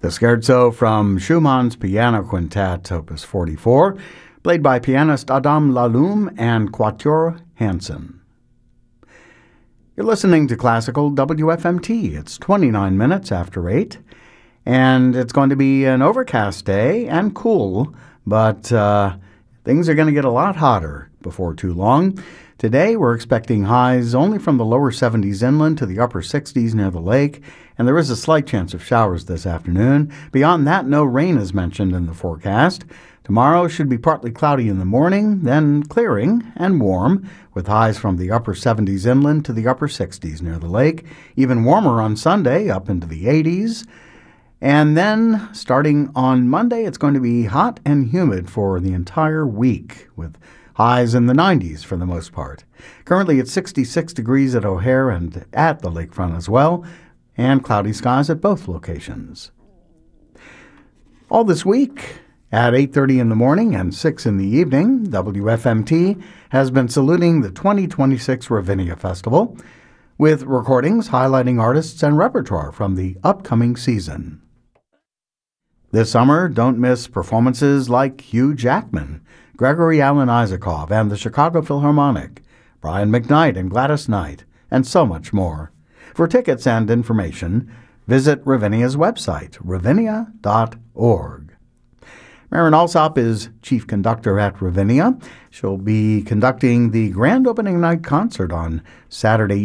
The scherzo from Schumann's Piano Quintet, Opus 44, played by pianist Adam Laloum and Quatuor Hansen. You're listening to Classical WFMT. It's 29 minutes after 8, and it's going to be an overcast day and cool, but things are going to get a lot hotter before too long. Today, we're expecting highs only from the lower 70s inland to the upper 60s near the lake, and there is a slight chance of showers this afternoon. Beyond that, no rain is mentioned in the forecast. Tomorrow should be partly cloudy in the morning, then clearing and warm, with highs from the upper 70s inland to the upper 60s near the lake. Even warmer on Sunday, up into the 80s. And then, starting on Monday, it's going to be hot and humid for the entire week, with highs in the 90s for the most part. Currently it's 66 degrees at O'Hare and at the lakefront as well, and cloudy skies at both locations. All this week, at 8:30 in the morning and 6 in the evening, WFMT has been saluting the 2026 Ravinia Festival, with recordings highlighting artists and repertoire from the upcoming season. This summer, don't miss performances like Hugh Jackman, Gregory Alan Isakov and the Chicago Philharmonic, Brian McKnight and Gladys Knight, and so much more. For tickets and information, visit Ravinia's website, ravinia.org. Marin Alsop is chief conductor at Ravinia. She'll be conducting the grand opening night concert on Saturday